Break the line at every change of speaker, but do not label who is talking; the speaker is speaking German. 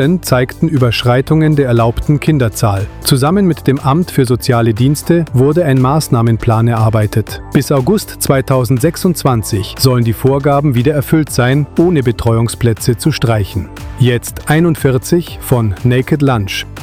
zeigten Überschreitungen der erlaubten Kinderzahl. Zusammen mit dem Amt für soziale Dienste wurde ein Maßnahmenplan erarbeitet. Bis August 2026 sollen die Vorgaben wieder erfüllt sein, ohne Betreuungsplätze zu streichen. Jetzt 41 von Naked Lunch.